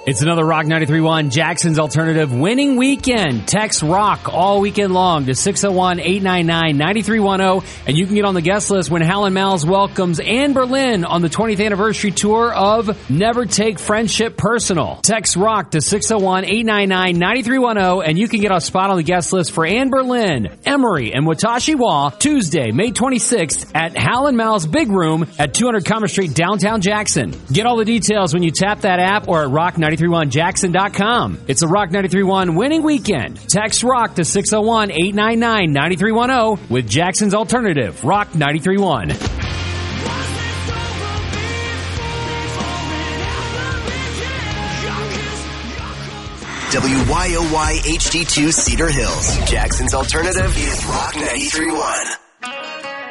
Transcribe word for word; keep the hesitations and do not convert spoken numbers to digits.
It's another Rock ninety-three point one Jackson's Alternative winning weekend. Text ROCK all weekend long to six oh one, eight nine nine, nine three one oh, and you can get on the guest list when Hal and Mal's welcomes Anne Boleyn on the twentieth anniversary tour of Never Take Friendship Personal. Text ROCK to six oh one, eight nine nine, nine three one oh, and you can get a spot on the guest list for Anne Boleyn, Emery, and Watashi Wa Tuesday, May twenty-sixth at Hal and Mal's Big Room at two hundred Commerce Street, downtown Jackson. Get all the details when you tap that app or at rock ninety-three point one jackson dot com. It's a Rock ninety-three point one winning weekend. Text ROCK to six oh one, eight nine nine, nine three one oh with Jackson's Alternative, Rock ninety-three point one. W Y O Y H D two Cedar Hills. Jackson's Alternative is Rock ninety-three point one.